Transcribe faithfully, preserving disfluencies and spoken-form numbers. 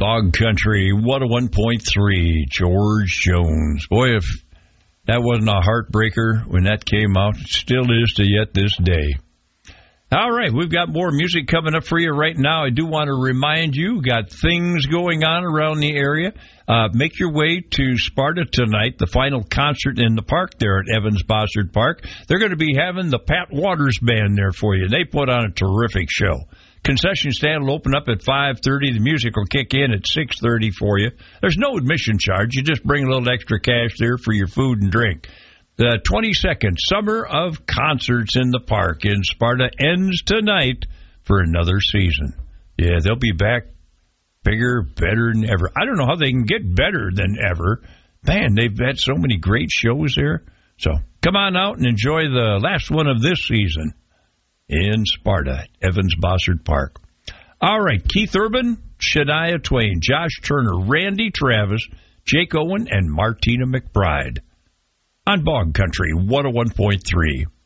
Bog Country, one oh one point three, George Jones. Boy, if that wasn't a heartbreaker when that came out, it still is to yet this day. All right, we've got more music coming up for you right now. I do want to remind you, got things going on around the area. Uh, make your way to Sparta tonight, the final concert in the park there at Evans Bossard Park. They're going to be having the Pat Waters Band there for you. They put on a terrific show. Concession stand will open up at five thirty. The music will kick in at six thirty for you. There's no admission charge. You just bring a little extra cash there for your food and drink. The twenty-second Summer of Concerts in the Park in Sparta ends tonight for another season. Yeah, they'll be back bigger, better than ever. I don't know how they can get better than ever. Man, they've had so many great shows there. So come on out and enjoy the last one of this season in Sparta, Evans Bossard Park. All right, Keith Urban, Shania Twain, Josh Turner, Randy Travis, Jake Owen, and Martina McBride on Bog Country one oh one point three.